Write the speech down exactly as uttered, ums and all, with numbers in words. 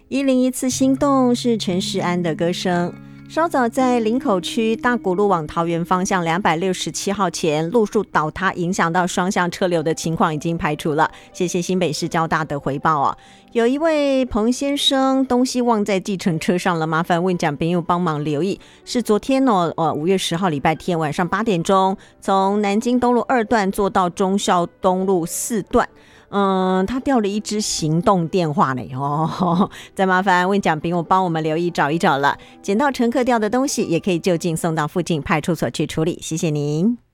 一零一次心动是陈世安的歌声。稍早在林口区大谷路往桃园方向两百六十七号前路树倒塌影响到双向车流的情况已经排除了，谢谢新北市交大的回报哦。有一位彭先生东西忘在计程车上了，麻烦问讲朋友帮忙留意，是昨天哦，呃五月十号礼拜天晚上八点钟，从南京东路二段坐到忠孝东路四段。嗯，他掉了一支行动电话呢哦，再麻烦问讲兵我帮我们留意找一找了，捡到乘客掉的东西也可以就近送到附近派出所去处理，谢谢您。